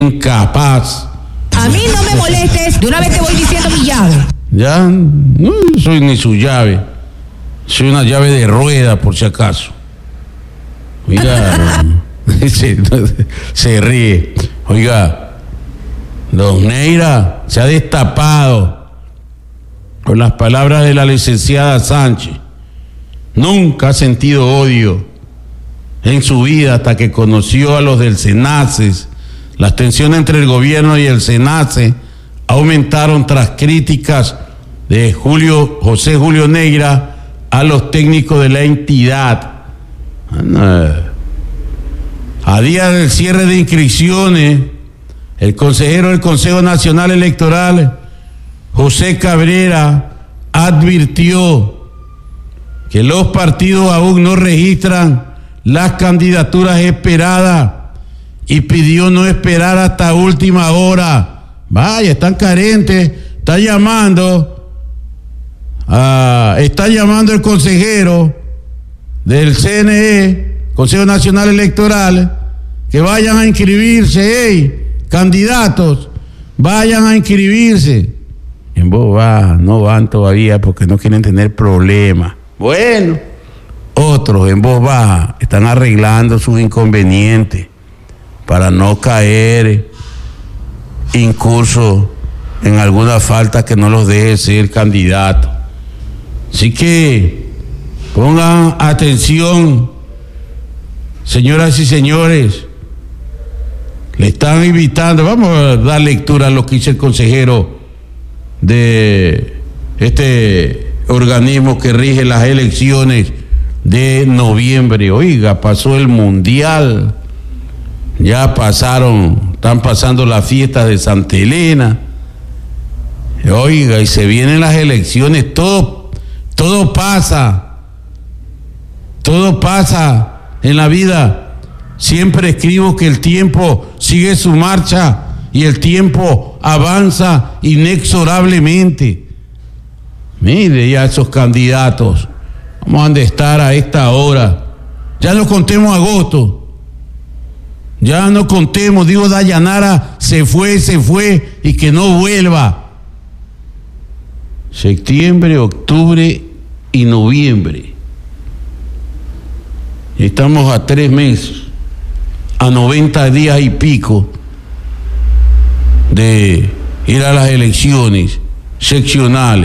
incapaz. A mí no me molestes, de una vez te voy diciendo mi llave. Ya, no soy ni su llave. Soy una llave de rueda, por si acaso. Oiga, se ríe. Oiga, don Neira se ha destapado con las palabras de la licenciada Sánchez. Nunca ha sentido odio en su vida hasta que conoció a los del SENACE. Las tensiones entre el gobierno y el SENACE aumentaron tras críticas de José Julio Neira a los técnicos de la entidad. A día del cierre de inscripciones, el consejero del Consejo Nacional Electoral, José Cabrera, advirtió que los partidos aún no registran las candidaturas esperadas y pidió no esperar hasta última hora. Vaya, están carentes. Está llamando el consejero del CNE, Consejo Nacional Electoral, que vayan a inscribirse. Hey, candidatos, vayan a inscribirse. En voz baja, no van todavía porque no quieren tener problemas. Bueno, otros en voz baja están arreglando sus inconvenientes para no caer incurso en alguna falta que no los deje ser candidatos. Así que pongan atención, señoras y señores. Le están invitando, vamos a dar lectura a lo que dice el consejero de este organismo que rige las elecciones de noviembre. Oiga, pasó el mundial, ya están pasando las fiestas de Santa Elena. Oiga, y se vienen las elecciones, todo pasa en la vida. Siempre escribo que el tiempo sigue su marcha y el tiempo avanza inexorablemente. Mire ya esos candidatos, ¿cómo han de estar a esta hora? Ya no contemos agosto, ya no contemos, digo, Dayanara se fue y que no vuelva. Septiembre, octubre y noviembre. Estamos a 3 meses, a 90 días y pico de ir a las elecciones seccionales.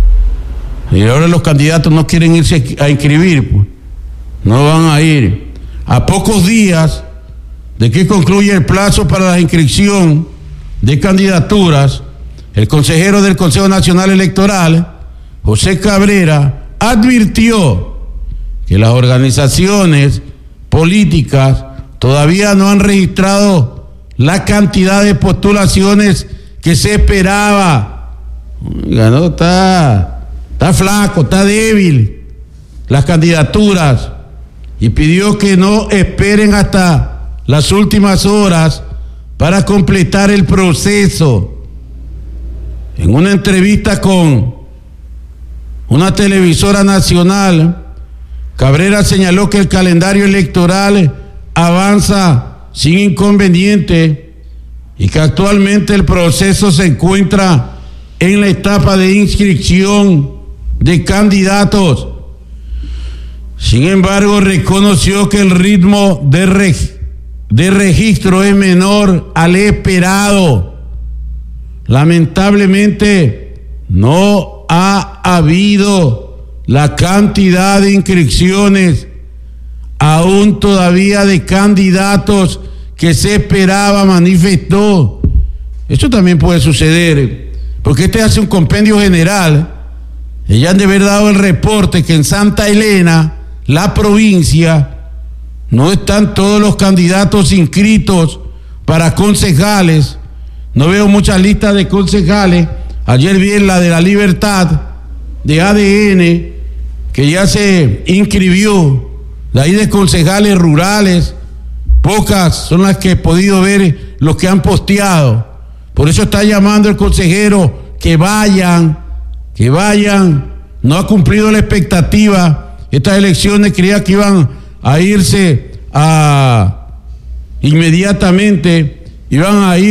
Y ahora los candidatos no quieren irse a inscribir, pues. No van a ir. A pocos días de que concluya el plazo para la inscripción de candidaturas, el consejero del Consejo Nacional Electoral, José Cabrera, advirtió que las organizaciones políticas todavía no han registrado la cantidad de postulaciones que se esperaba. Oiga, no, está flaco, está débil las candidaturas, y pidió que no esperen hasta las últimas horas para completar el proceso. En una entrevista con una televisora nacional, Cabrera señaló que el calendario electoral avanza sin inconveniente y que actualmente el proceso se encuentra en la etapa de inscripción de candidatos. Sin embargo, reconoció que el ritmo de registro es menor al esperado. Lamentablemente, no ha habido la cantidad de inscripciones aún todavía de candidatos que se esperaba, manifestó. Esto también puede suceder, porque hace un compendio general. Ella han de haber dado el reporte que en Santa Elena, la provincia, no están todos los candidatos inscritos para concejales. No veo muchas listas de concejales. Ayer vi en la de La Libertad, de ADN, que ya se inscribió. La de concejales rurales, pocas son las que he podido ver, los que han posteado. Por eso está llamando el consejero que vayan. No ha cumplido la expectativa. Estas elecciones creía que iban a irse inmediatamente, iban a ir